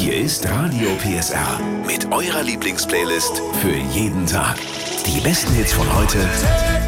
Hier ist Radio PSR mit eurer Lieblingsplaylist für jeden Tag. Die besten Hits von heute